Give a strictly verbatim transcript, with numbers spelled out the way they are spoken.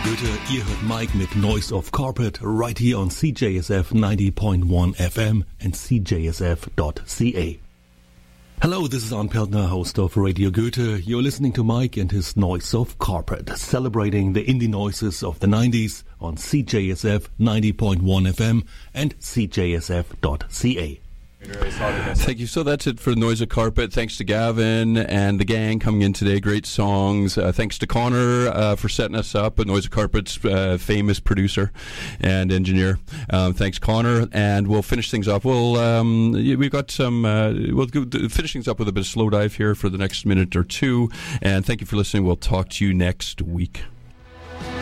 Goethe, ihr hört Mike mit Noise of Carpet right here on C J S F ninety point one F M and C J S F dot C A. Hello, this is Arne Peltner, host of Radio Goethe. You're listening to Mike and his Noise of Carpet, celebrating the indie noises of the nineties on C J S F ninety point one F M and C J S F dot C A. Thank you. So that's it for Noise of Carpet. Thanks to Gavin and the gang coming in today. Great songs. Uh, thanks to Connor uh, for setting us up. Noise of Carpet's uh, famous producer and engineer. Um, thanks, Connor. And we'll finish things up. We'll um, we've got some. Uh, we'll go, finish things up with a bit of slow dive here for the next minute or two. And thank you for listening. We'll talk to you next week.